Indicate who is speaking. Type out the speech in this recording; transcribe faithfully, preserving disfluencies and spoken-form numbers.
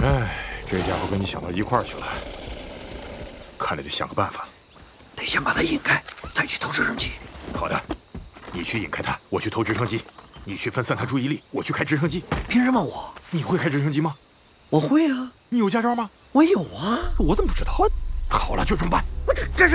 Speaker 1: 哎，这家伙跟你想到一块儿去了，看来得想个办法。
Speaker 2: 得先把他引开，再去偷直升机。
Speaker 1: 好的，你去引开他，我去偷直升机。你去分散他注意力，我去开直升机。
Speaker 2: 凭什么我？
Speaker 1: 你会开直升机吗？
Speaker 2: 我会啊。
Speaker 1: 你有驾照吗？
Speaker 2: 我有啊。
Speaker 1: 我怎么不知道？好了，就这么办。
Speaker 2: 我这干什么？